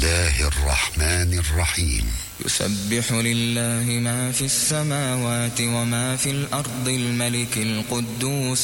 الله الرحمن الرحيم. يسبح لله ما في السماوات وما في الأرض الملك القدوس